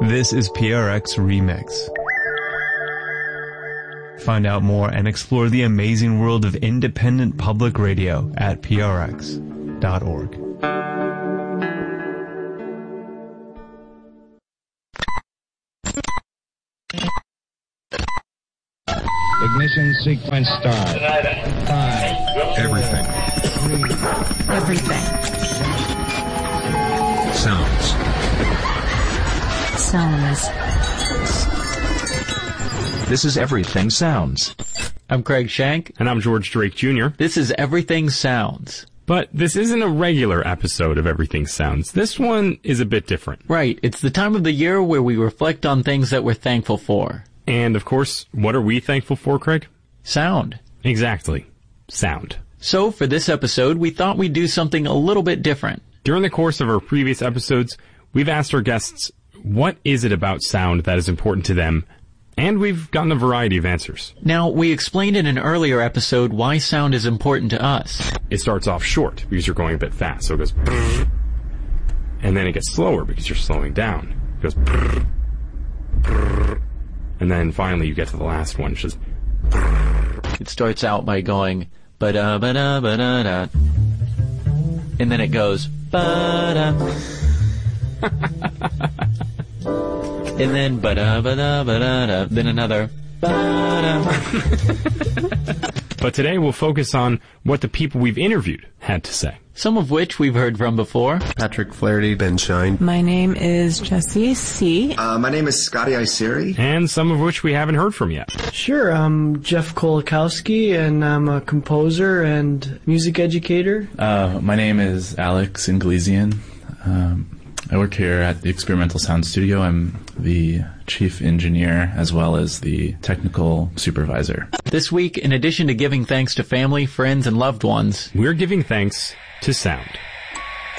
This is PRX Remix. Find out more and explore the amazing world of independent public radio at prx.org. Ignition sequence start. 5. Everything. 3. Everything. Sounds. This is Everything Sounds. I'm Craig Shank. And I'm George Drake Jr. This is Everything Sounds. But this isn't a regular episode of Everything Sounds. This one is a bit different. Right. It's the time of the year where we reflect on things that we're thankful for. And, of course, what are we thankful for, Craig? Sound. Exactly. Sound. So, for this episode, we thought we'd do something a little bit different. During the course of our previous episodes, we've asked our guests, what is it about sound that is important to them? And we've gotten a variety of answers. Now, we explained in an earlier episode why sound is important to us. It starts off short because you're going a bit fast, so it goes brrr, and then it gets slower because you're slowing down. It goes brrr, brrr, and then finally you get to the last one, which is brrr. It starts out by going ba-da ba-da ba-da-da, and then it goes ba-da. And then ba-da ba-da ba-da-da, then another ba-da. But today we'll focus on what the people we've interviewed had to say. Some of which we've heard from before. Patrick Flaherty, Ben Shine. My name is Jessie C. My name is Scotty Iseri. And some of which we haven't heard from yet. Sure, I'm Jeff Kolakowski, and I'm a composer and music educator. My name is Alex Inglesian. I work here at the Experimental Sound Studio. I'm the chief engineer as well as the technical supervisor. This week, in addition to giving thanks to family, friends, and loved ones, we're giving thanks to sound.